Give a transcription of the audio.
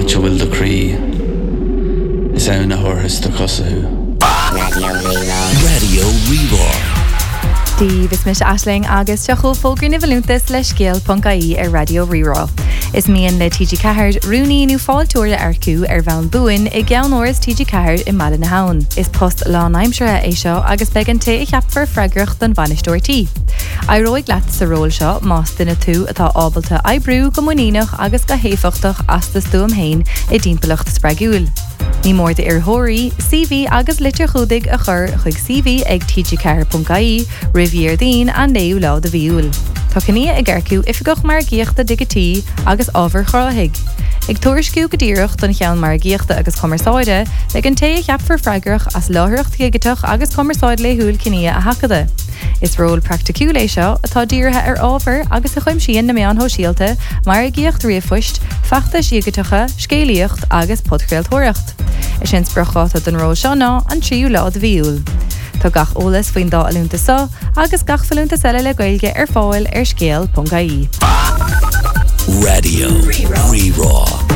Fáilte bhfuil do crí is ann na hórthas do cosaú. Radio Reroll. Steve is mis Aisling agus teachú fógraí na bhilúntas le scéal.caí ar Radio Reroll. Is míon le TG Cahard rúnaí nú fáilteoirí arcú ar bhean buin I gceann óras TG Cahard I Mala na Haun. Is post lá naimsere é seo agus began té I cheapfar freigrach don bhainisteoirtí. Airóig leat sa ról seo más duine tú atá ábalta ebrú go muíneach agus go héfachtach as de stúm hain I dímpelacht spregúil. Ní mór de arthóirí, CV agus litir chudig a chur chuig CV ag tgcahar.caí, rivier dín a néú lá de bhíúil. Tá cní ag gghearcú ifigach mar gíochta digatí agus ábhar chráthig. Ag tuairisciú go ddíireach don cheann mar gíochta agus commerceáide, le an té cheapfar freigrach as láthreacht gigatach agus commerceáid le húil cní a hacada. Is ról practicú lei seo atá díirthe ar ábhar agus a chuim síon na meán hóisialta mar a gíocht riamhfuist, feachta síogatacha, scéalaíocht agus podcréaltóireacht. Is sin sprocháta don ró seo ná an tríú lá de bhíúil. Tá gach ólas faoin dá alúnta sa agus gach falúnta seile le gailge ar fáil ar scéal.caí. Radio Reroll.